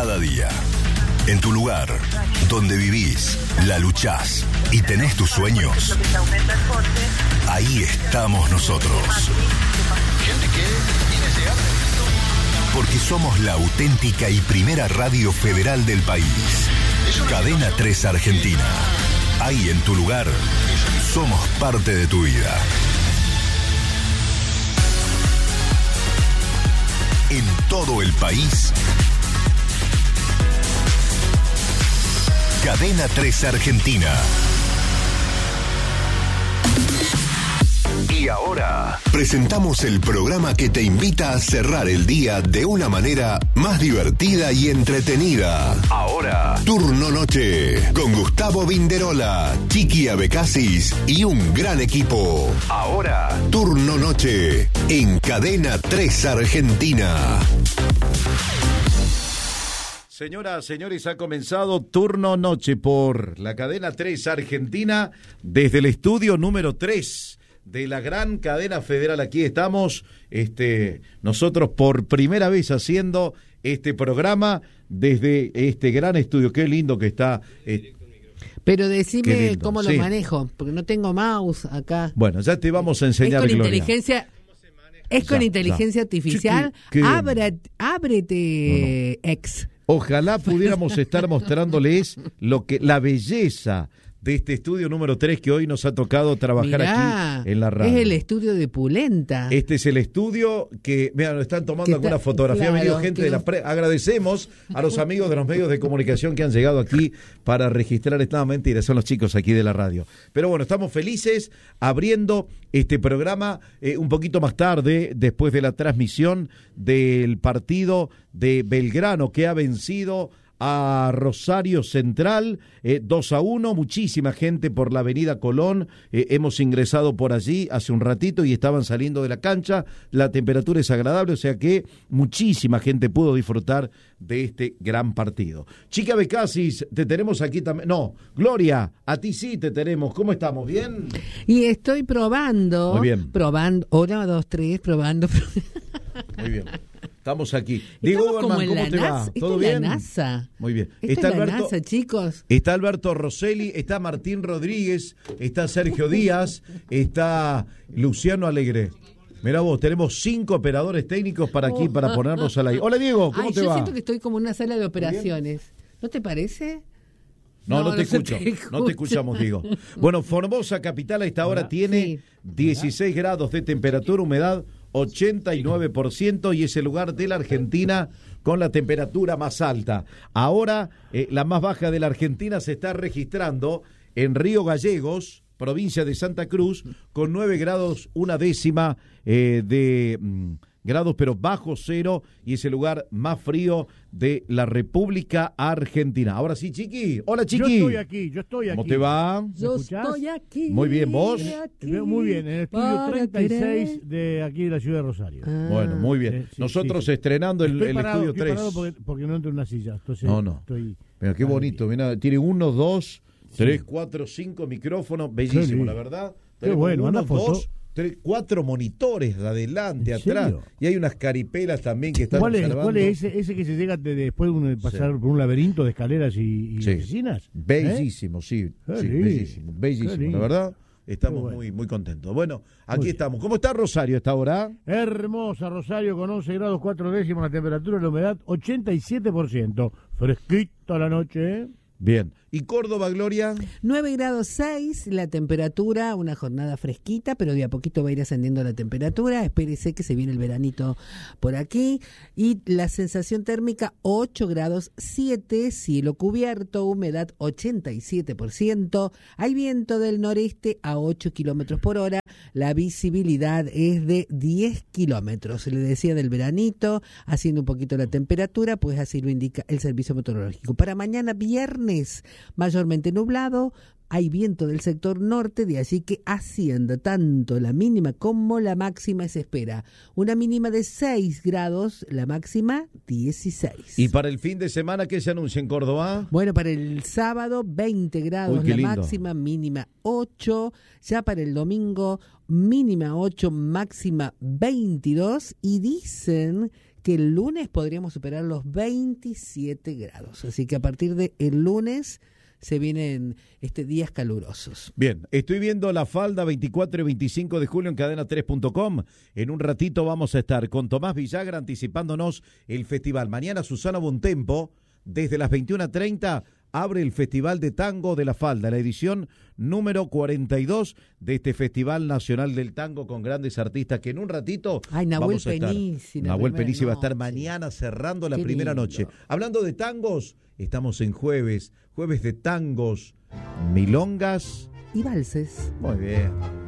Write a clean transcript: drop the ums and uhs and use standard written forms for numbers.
cada día. En tu lugar, donde vivís, la luchás y tenés tus sueños, ahí estamos nosotros. Porque somos la auténtica y primera radio federal del país. Cadena 3 Argentina. Ahí en tu lugar, somos parte de tu vida. En todo el país, Cadena 3 Argentina. Y ahora presentamos el programa que te invita a cerrar el día de una manera más divertida y entretenida. Ahora, Turno Noche, con Gustavo Vinderola, Chiqui Abecasis y un gran equipo. Ahora, Turno Noche, en Cadena 3 Argentina. Señoras, señores, ha comenzado Turno Noche por la Cadena 3 Argentina desde el estudio número 3 de la gran cadena federal. Aquí estamos, nosotros por primera vez haciendo este programa desde este gran estudio. Qué lindo que está. Pero decime cómo lo manejo, porque no tengo mouse acá. Bueno, ya te vamos a enseñar, Gloria. Inteligencia. Es con inteligencia artificial. Ábrete, ex. Ojalá pudiéramos estar mostrándoles la belleza de este estudio número 3 que hoy nos ha tocado trabajar. Mirá, aquí en la radio. Es el estudio de Pulenta. Este es el estudio que, mira, nos están tomando alguna fotografía, claro, ha venido gente de la agradecemos a los amigos de los medios de comunicación que han llegado aquí para registrar nuevamente, y son los chicos aquí de la radio. Pero bueno, estamos felices abriendo este programa un poquito más tarde, después de la transmisión del partido de Belgrano, que ha vencido a Rosario Central 2-1, muchísima gente por la avenida Colón, hemos ingresado por allí hace un ratito y estaban saliendo de la cancha, la temperatura es agradable, o sea que muchísima gente pudo disfrutar de este gran partido. Chiqui Abecasis, te tenemos aquí también, no, Gloria, a ti sí te tenemos, ¿cómo estamos? ¿Bien? Y estoy probando. Muy bien. Probando, 1, 2, 3, probando. Muy bien. Estamos aquí. Diego Goberman, ¿cómo te va? ¿Todo bien? La NASA. Muy bien. Está Alberto, la NASA, chicos. Está Alberto Rosselli, está Martín Rodríguez, está Sergio Díaz, está Luciano Alegre. Mirá vos, tenemos 5 operadores técnicos para aquí, para ponernos al aire. Hola Diego, ¿cómo te va? Yo siento que estoy como en una sala de operaciones. ¿No te parece? No te escucho. No te escuchamos, Diego. Bueno, Formosa Capital a esta hora tiene 16 grados de temperatura, humedad 89% y es el lugar de la Argentina con la temperatura más alta. Ahora, la más baja de la Argentina se está registrando en Río Gallegos, provincia de Santa Cruz, con 9 grados, una décima de grados, pero bajo cero, y es el lugar más frío de la República Argentina. Ahora sí, Chiqui. Hola, Chiqui. Yo estoy aquí. ¿Cómo te va? Yo estoy aquí. Muy bien, ¿vos? Muy bien, en el estudio 36 de aquí de la ciudad de Rosario. Bueno, muy bien. Nosotros estrenando el estudio 3. Parado porque no entro en una silla. Entonces no. Mira, qué bonito. Mira, tiene 1, 2, 3, 4, 5 micrófonos. Bellísimo, la verdad. Qué bueno, 1, 2, 3, 4 monitores de adelante, atrás. Y hay unas caripelas también que están observando. ¿Cuál es ese que se llega después de pasar por un laberinto de escaleras y oficinas? Bellísimo, bellísimo. La verdad, estamos muy contentos. Bueno, aquí estamos. ¿Cómo está Rosario a esta hora? Hermosa Rosario, con 11 grados 4 décimas la temperatura, la humedad 87%. Fresquita la noche, ¿eh? Bien. ¿Y Córdoba, Gloria? 9 grados 6, la temperatura, una jornada fresquita, pero de a poquito va a ir ascendiendo la temperatura. Espérese que se viene el veranito por aquí. Y la sensación térmica 8 grados 7, cielo cubierto, humedad 87%. Hay viento del noreste a 8 kilómetros por hora. La visibilidad es de 10 kilómetros. Le decía del veranito, haciendo un poquito la temperatura, pues así lo indica el servicio meteorológico. Para mañana viernes, mayormente nublado, hay viento del sector norte, de allí que ascienda tanto la mínima como la máxima se espera. Una mínima de 6 grados, la máxima 16. ¿Y para el fin de semana qué se anuncia en Córdoba? Bueno, para el sábado 20 grados la máxima, mínima 8. Ya para el domingo mínima 8, máxima 22. Y dicen que el lunes podríamos superar los 27 grados. Así que a partir del lunes se vienen días calurosos. Bien, estoy viendo La Falda 24 y 25 de julio en cadena3.com. En un ratito vamos a estar con Tomás Villagra anticipándonos el festival. Mañana Susana Bontempo, desde las 21:30, abre el Festival de Tango de La Falda, la edición número 42 de este Festival Nacional del Tango con grandes artistas que en un ratito Nahuel vamos a estar. Nahuel Penici va a estar mañana cerrando la primera noche. Hablando de tangos, estamos en jueves de tangos, milongas y valses. Muy bien.